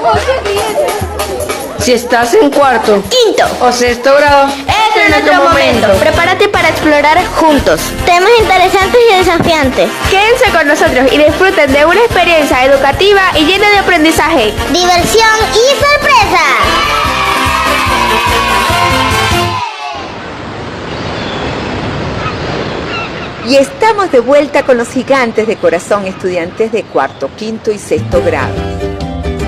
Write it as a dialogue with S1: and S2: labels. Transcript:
S1: Si estás en cuarto,
S2: quinto
S1: o sexto grado,
S2: este es nuestro momento. Prepárate para explorar juntos temas interesantes y desafiantes.
S3: Quédense con nosotros y disfruten de una experiencia educativa y llena de aprendizaje,
S2: diversión y sorpresa.
S4: Y estamos de vuelta con los gigantes de corazón, estudiantes de cuarto, quinto y sexto grado.